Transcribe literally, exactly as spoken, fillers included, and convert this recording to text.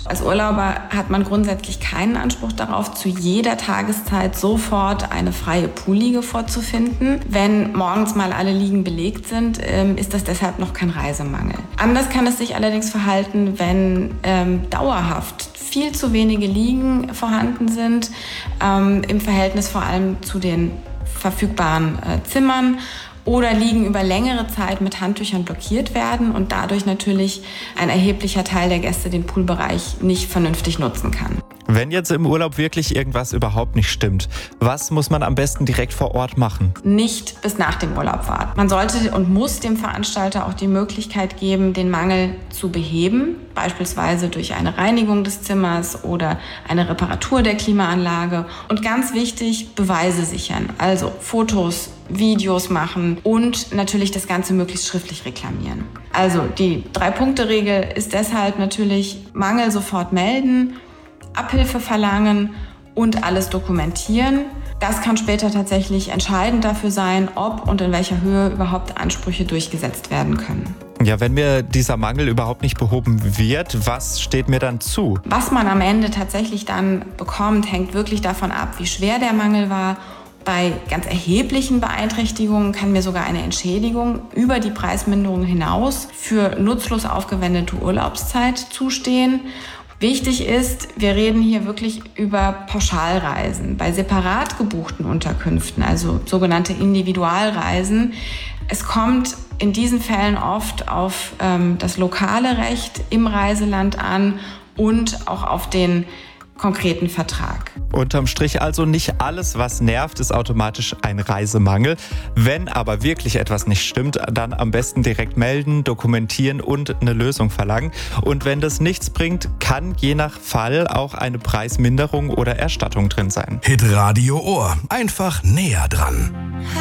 Als Urlauber hat man grundsätzlich keinen Anspruch darauf, zu jeder Tageszeit sofort eine freie Poolliege vorzufinden. Wenn morgens mal alle Liegen belegt sind, ist das deshalb noch kein Reisemangel. Anders kann es sich allerdings verhalten, wenn ähm, dauerhaft viel zu wenige Liegen vorhanden sind, ähm, im Verhältnis vor allem zu den verfügbaren äh, Zimmern, oder Liegen über längere Zeit mit Handtüchern blockiert werden und dadurch natürlich ein erheblicher Teil der Gäste den Poolbereich nicht vernünftig nutzen kann. Wenn jetzt im Urlaub wirklich irgendwas überhaupt nicht stimmt, was muss man am besten direkt vor Ort machen? Nicht bis nach dem Urlaub warten. Man sollte und muss dem Veranstalter auch die Möglichkeit geben, den Mangel zu beheben, beispielsweise durch eine Reinigung des Zimmers oder eine Reparatur der Klimaanlage. Und ganz wichtig, Beweise sichern, also Fotos, Videos machen und natürlich das Ganze möglichst schriftlich reklamieren. Also die Drei-Punkte-Regel ist deshalb natürlich Mangel sofort melden, Abhilfe verlangen und alles dokumentieren. Das kann später tatsächlich entscheidend dafür sein, ob und in welcher Höhe überhaupt Ansprüche durchgesetzt werden können. Ja, wenn mir dieser Mangel überhaupt nicht behoben wird, was steht mir dann zu? Was man am Ende tatsächlich dann bekommt, hängt wirklich davon ab, wie schwer der Mangel war. Bei ganz erheblichen Beeinträchtigungen kann mir sogar eine Entschädigung über die Preisminderung hinaus für nutzlos aufgewendete Urlaubszeit zustehen. Wichtig ist, wir reden hier wirklich über Pauschalreisen. Bei separat gebuchten Unterkünften, also sogenannte Individualreisen, es kommt in diesen Fällen oft auf ähm, das lokale Recht im Reiseland an und auch auf den konkreten Vertrag. Unterm Strich also nicht alles, was nervt, ist automatisch ein Reisemangel. Wenn aber wirklich etwas nicht stimmt, dann am besten direkt melden, dokumentieren und eine Lösung verlangen. Und wenn das nichts bringt, kann je nach Fall auch eine Preisminderung oder Erstattung drin sein. Hitradio Ohr. Einfach näher dran.